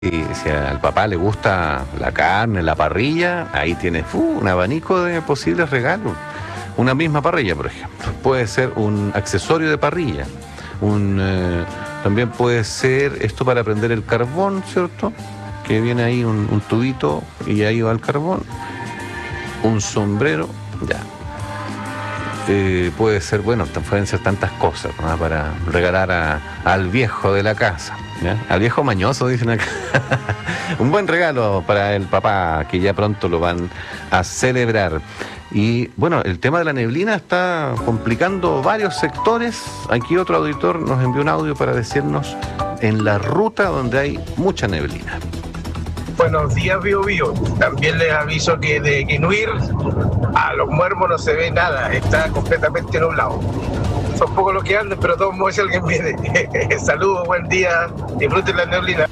Y si al papá le gusta la carne, la parrilla, ahí tienes un abanico de posibles regalos. Una misma parrilla, por ejemplo. Puede ser un accesorio de parrilla. También puede ser esto para prender el carbón, ¿cierto? Que viene ahí un tubito y ahí va el carbón. Un sombrero, ya. Puede ser, bueno, pueden ser tantas cosas, ¿no? Para regalar al viejo de la casa, ¿ya? Al viejo mañoso, dicen acá. Un buen regalo para el papá, que ya pronto lo van a celebrar. Y bueno, el tema de la neblina está complicando varios sectores. Aquí otro auditor nos envió un audio para decirnos en la ruta donde hay mucha neblina. Buenos días, Bio Bio. También les aviso que de Quinuir a Los Muermos no se ve nada, está completamente nublado. Son pocos los que andan, pero todos modos si alguien viene. Saludos, buen día, disfruten la neblina.